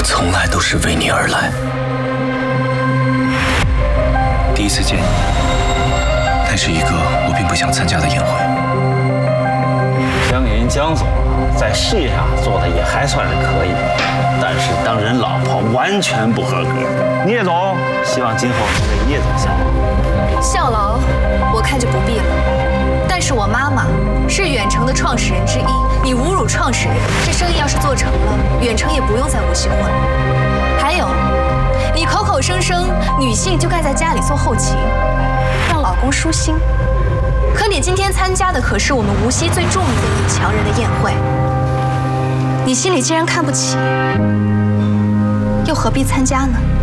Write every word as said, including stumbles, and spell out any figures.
从来都是为你而来。第一次见你，那是一个我并不想参加的宴会。 江云江总在事业上做的也还算是可以，但是当人老婆完全不合格。聂总希望今后能为聂总效劳。 效劳，我看就不必了。但是我妈妈是远程的创始人之一，你侮辱创始人，这生意要是做成了，远程也不用在无锡混了。还有，你口口声声女性就该在家里做后勤，让老公舒心。可你今天参加的可是我们无锡最著名的女强人的宴会，你心里既然看不起，又何必参加呢？